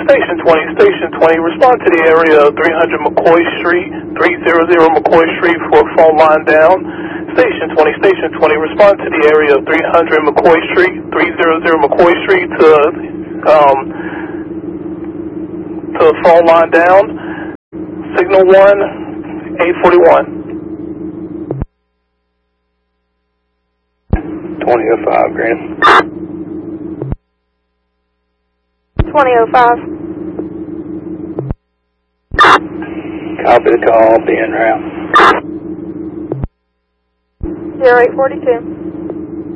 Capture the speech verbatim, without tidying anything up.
Station twenty, Station twenty, respond to the area of three hundred McCoy Street, three hundred McCoy Street for a phone line down. Station twenty, Station twenty, respond to the area of three hundred McCoy Street, three hundred McCoy Street to, um, to a phone line down. Signal one, eight forty-one. twenty oh five, Green. twenty oh five. Copy the call, be en route. zero eight forty-two.